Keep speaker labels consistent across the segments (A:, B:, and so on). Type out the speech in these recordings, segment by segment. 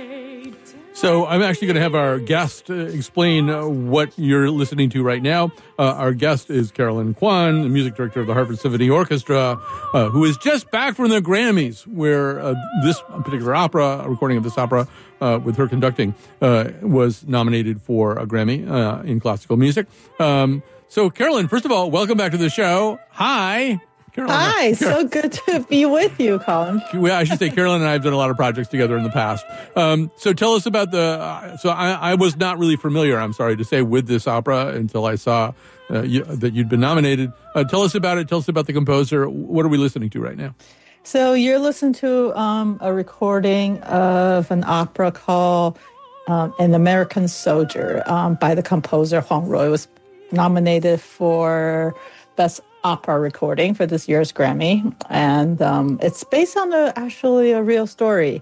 A: So I'm actually going to have our guest explain what you're listening to right now. Our guest is Carolyn Kwon, the music director of the Hartford Symphony Orchestra, who is just back from the Grammys, where this particular opera, a recording of this opera with her conducting, was nominated for a Grammy in classical music. So Carolyn, first of all, welcome back to the show. Hi.
B: Carolyn, hi, so good to be with you, Colin.
A: Well, I should say Carolyn and I have done a lot of projects together in the past. So tell us about I was not really familiar, I'm sorry to say, with this opera until I saw that you'd been nominated. Tell us about it. Tell us about the composer. What are we listening to right now?
B: So you're listening to a recording of an opera called An American Soldier by the composer Huang Ruo. It was nominated for Best Opera Recording for this year's Grammy. And it's based on actually a real story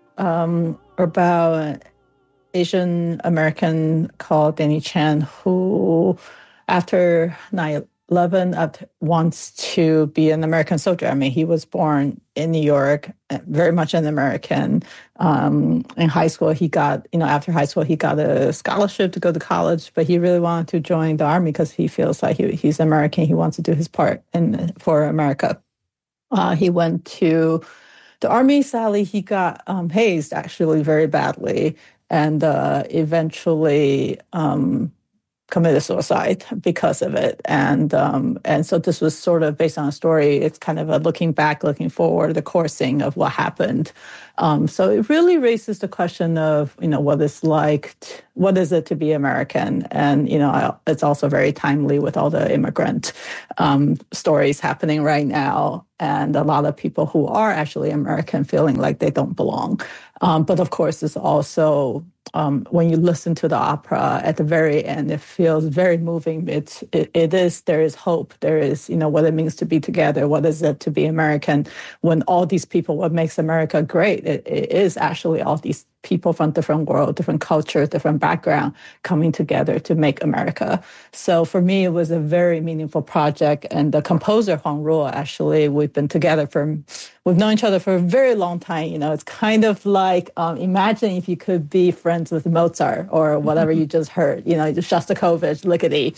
B: about Asian American called Danny Chan, who after 9/11 wants to be an American soldier. I mean, he was born in New York, very much an American. In high school, after high school, he got a scholarship to go to college, but he really wanted to join the army because he feels like he's American. He wants to do his part for America. He went to the army. Sadly, he got hazed actually very badly, and eventually committed suicide because of it. And so this was sort of based on a story. It's kind of a looking back, looking forward, the coursing of what happened. So it really raises the question of, what is it to be American? And, it's also very timely with all the immigrant stories happening right now. And a lot of people who are actually American feeling like they don't belong. But of course, it's also, when you listen to the opera at the very end, it feels very moving. There is hope. There is, what it means to be together. What is it to be American? When all these people, what makes America great, it is actually all these people from different world, different culture, different background coming together to make America. So for me, it was a very meaningful project. And the composer, Huang Ruo, actually, we've known each other for a very long time. It's kind of like, imagine if you could be friends with Mozart or whatever you just heard, Shostakovich, Ligeti,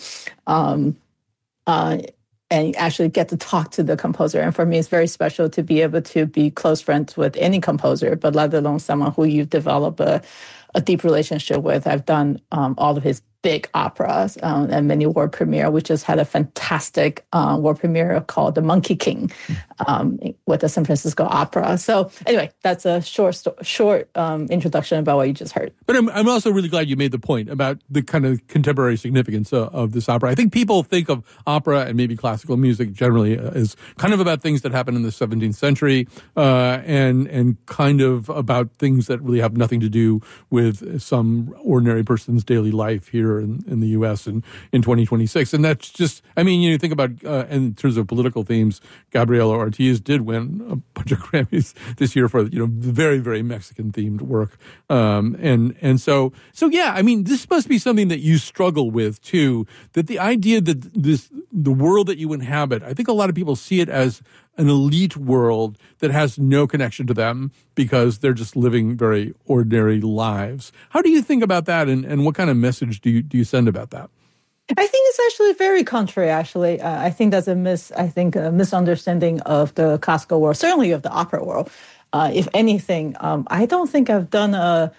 B: and actually get to talk to the composer. And for me, it's very special to be able to be close friends with any composer, but let alone someone who you develop a deep relationship with. I've done all of his big operas and many world premiere. We just had a fantastic world premiere called The Monkey King with the San Francisco Opera. So anyway, that's a short introduction about what you just heard.
A: But I'm also really glad you made the point about the kind of contemporary significance of this opera. I think people think of opera and maybe classical music generally as kind of about things that happened in the 17th century and kind of about things that really have nothing to do with some ordinary person's daily life here in the U.S. in 2026. And that's just, you think about, in terms of political themes, Gabriela Ortiz did win a bunch of Grammys this year for, very, very Mexican-themed work. And so yeah, this must be something that you struggle with, too, that the idea that the world that you inhabit, I think a lot of people see it as an elite world that has no connection to them because they're just living very ordinary lives. How do you think about that, and what kind of message do you send about that?
B: I think it's actually very contrary, actually. I think that's a misunderstanding of the classical world, certainly of the opera world. If anything, I don't think I've done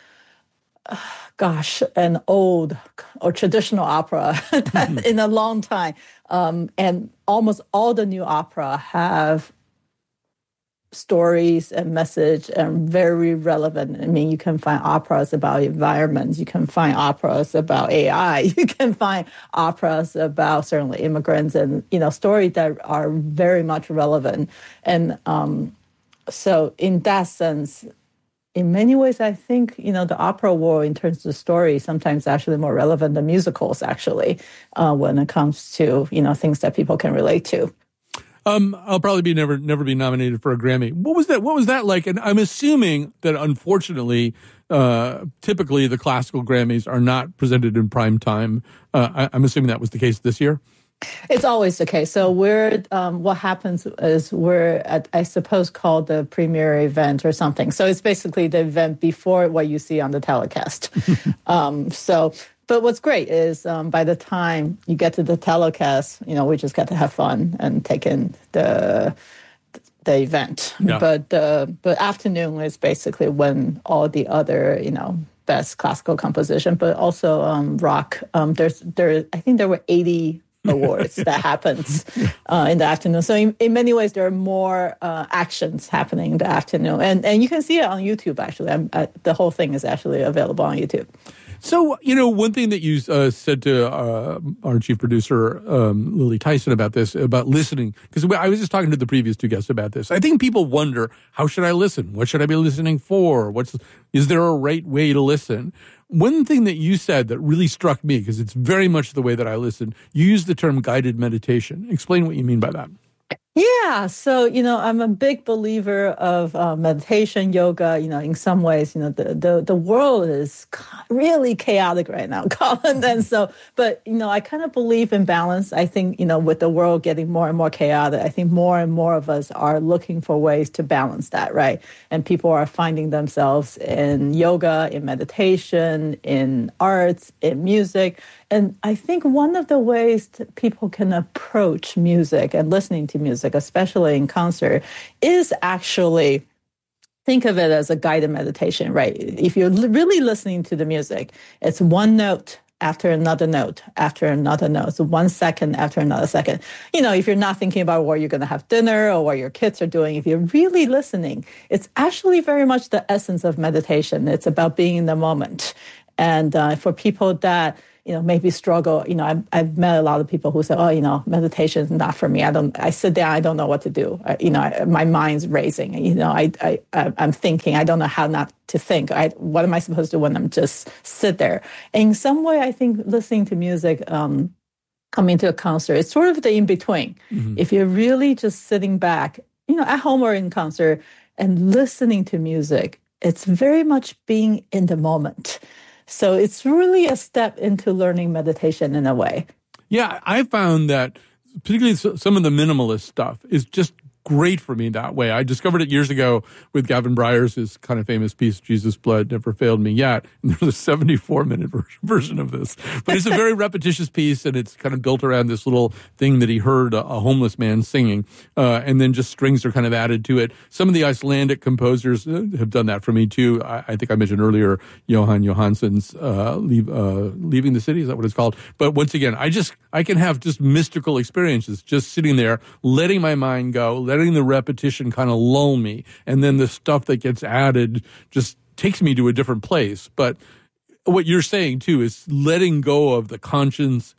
B: an old or traditional opera in a long time. And almost all the new opera have stories and message and very relevant. You can find operas about environments. You can find operas about AI. You can find operas about certainly immigrants and, stories that are very much relevant. And so in that sense, in many ways, I think, the opera world in terms of story sometimes actually more relevant than musicals, actually, when it comes to, things that people can relate to.
A: I'll probably never be nominated for a Grammy. What was that like? And I'm assuming that unfortunately, typically the classical Grammys are not presented in prime time. I'm assuming that was the case this year.
B: It's always the case. So what happens is we're at, I suppose, called the premiere event or something. So it's basically the event before what you see on the telecast. But what's great is by the time you get to the telecast, we just get to have fun and take in the event.
A: Yeah.
B: But afternoon is basically when all the other, best classical composition, but also rock. I think there were 80 awards that happens in the afternoon. So in many ways, there are more actions happening in the afternoon. And you can see it on YouTube, actually. The whole thing is actually available on YouTube.
A: So, one thing that you said to our chief producer, Lily Tyson, about this, about listening, because I was just talking to the previous two guests about this. I think people wonder, how should I listen? What should I be listening for? Is there a right way to listen? One thing that you said that really struck me, because it's very much the way that I listen, you used the term guided meditation. Explain what you mean by that.
B: Yeah. So, I'm a big believer of meditation, yoga. In some ways, the world is really chaotic right now, Colin. And so, but, I kind of believe in balance. I think, with the world getting more and more chaotic, I think more and more of us are looking for ways to balance that, right? And people are finding themselves in yoga, in meditation, in arts, in music. And I think one of the ways that people can approach music and listening to music, especially in concert, is actually think of it as a guided meditation, right? If you're really listening to the music, it's one note after another note, after another note. So 1 second after another second. If you're not thinking about where you're going to have dinner or what your kids are doing, if you're really listening, it's actually very much the essence of meditation. It's about being in the moment. And for people that maybe struggle. I've met a lot of people who say, "Oh, meditation is not for me. I sit down, I don't know what to do. My mind's racing. I'm thinking. I don't know how not to think. What am I supposed to do when I'm just sit there?" In some way, I think listening to music, coming to a concert, it's sort of the in between. Mm-hmm. If you're really just sitting back, at home or in concert, and listening to music, it's very much being in the moment. So it's really a step into learning meditation in a way.
A: Yeah, I found that particularly some of the minimalist stuff is just great for me that way. I discovered it years ago with Gavin Bryars, his kind of famous piece, Jesus' Blood Never Failed Me Yet. And there's a 74-minute version of this. But it's a very repetitious piece, and it's kind of built around this little thing that he heard a homeless man singing. And then just strings are kind of added to it. Some of the Icelandic composers have done that for me, too. I think I mentioned earlier Jóhann Jóhannsson's Leaving the City. Is that what it's called? But once again, I can have just mystical experiences, just sitting there, letting my mind go, letting the repetition kind of lull me, and then the stuff that gets added just takes me to a different place. But what you're saying, too, is letting go of the conscious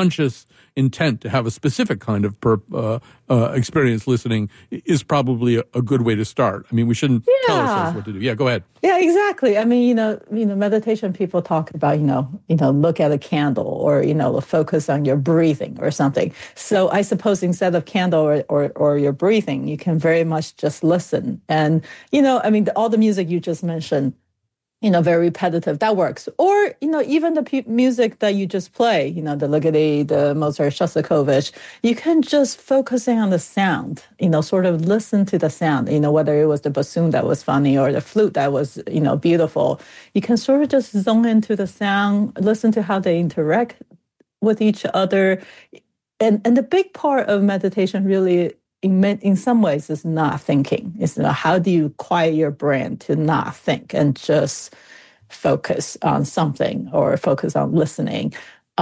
A: intent to have a specific kind of experience listening is probably a good way to start. I mean, we shouldn't tell ourselves what to do. Yeah, go ahead.
B: Yeah, exactly. I mean, meditation, people talk about, look at a candle or, focus on your breathing or something. So I suppose instead of candle or your breathing, you can very much just listen. And, all the music you just mentioned, very repetitive, that works. Or, even the music that you just play, the Ligeti, the Mozart, Shostakovich, you can just focusing on the sound, sort of listen to the sound, whether it was the bassoon that was funny or the flute that was, beautiful. You can sort of just zone into the sound, listen to how they interact with each other. And the big part of meditation really in some ways, is not thinking. It's how do you quiet your brain to not think and just focus on something or focus on listening.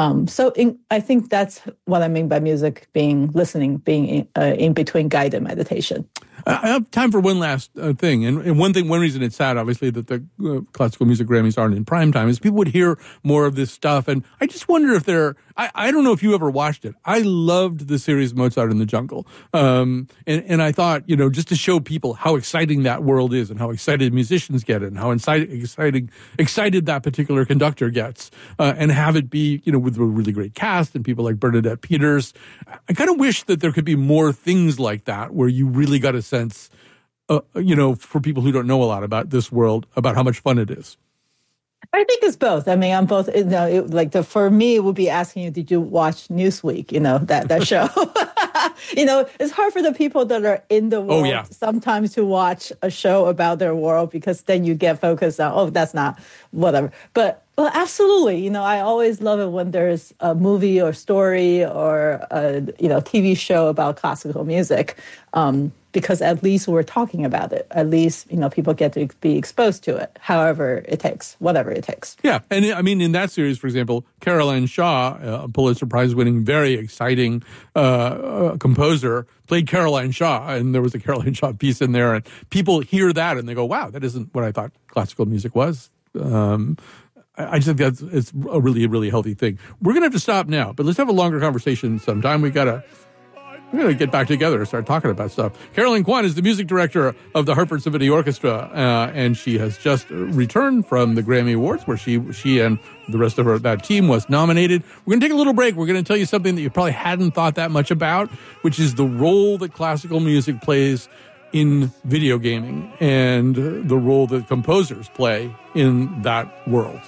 B: I think that's what I mean by music being in between guided meditation.
A: I have time for one last thing. And one reason it's sad, obviously, that the classical music Grammys aren't in prime time is people would hear more of this stuff. And I just wonder if I don't know if you ever watched it. I loved the series Mozart in the Jungle. And I thought, just to show people how exciting that world is and how excited musicians get and how excited that particular conductor gets, and have it be, with a really great cast and people like Bernadette Peters. I kind of wish that there could be more things like that where you really got a sense, for people who don't know a lot about this world, about how much fun it is.
B: I think it's both. I mean, I'm both. For me, it would be asking you, did you watch Newsweek? That show. It's hard for the people that are in the world sometimes to watch a show about their world, because then you get focused on, that's not whatever. But well, absolutely. I always love it when there's a movie or story or a TV show about classical music. Because at least we're talking about it. At least, people get to be exposed to it, however it takes, whatever it takes.
A: Yeah. And I mean, in that series, for example, Caroline Shaw, a Pulitzer Prize-winning, very exciting composer, played Caroline Shaw. And there was a Caroline Shaw piece in there. And people hear that and they go, wow, that isn't what I thought classical music was. I just think it's a really, really healthy thing. We're going to have to stop now, but let's have a longer conversation sometime. We're going to get back together and start talking about stuff. Caroline Kwan is the music director of the Hartford Symphony Orchestra, and she has just returned from the Grammy Awards, where she and the rest of that team was nominated. We're going to take a little break. We're going to tell you something that you probably hadn't thought that much about, which is the role that classical music plays in video gaming and the role that composers play in that world.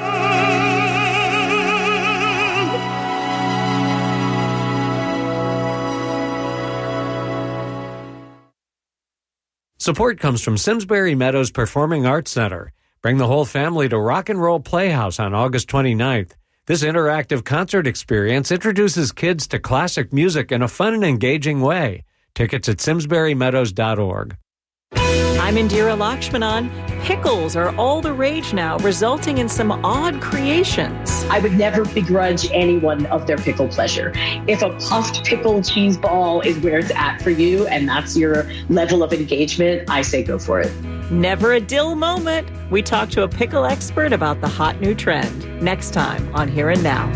C: Support comes from Simsbury Meadows Performing Arts Center. Bring the whole family to Rock and Roll Playhouse on August 29th. This interactive concert experience introduces kids to classic music in a fun and engaging way. Tickets at simsburymeadows.org.
D: I'm Indira Lakshmanan. Pickles are all the rage now, resulting in some odd creations.
E: I would never begrudge anyone of their pickle pleasure. If a puffed pickle cheese ball is where it's at for you and that's your level of engagement, I say go for it.
D: Never a dill moment. We talk to a pickle expert about the hot new trend. Next time on Here and Now.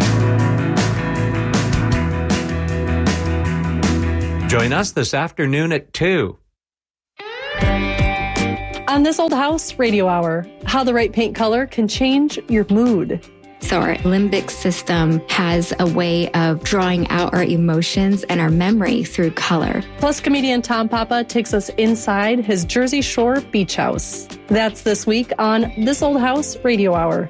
C: Join us this afternoon at 2.
F: On This Old House Radio Hour, how the right paint color can change your mood.
G: So our limbic system has a way of drawing out our emotions and our memory through color.
F: Plus, comedian Tom Papa takes us inside his Jersey Shore beach house. That's this week on This Old House Radio Hour.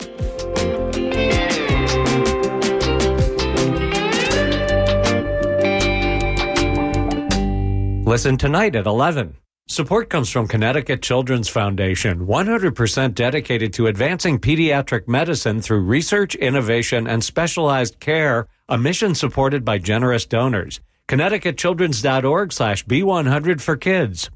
C: Listen tonight at 11. Support comes from Connecticut Children's Foundation, 100% dedicated to advancing pediatric medicine through research, innovation, and specialized care, a mission supported by generous donors. ConnecticutChildren's.org/B100 for kids.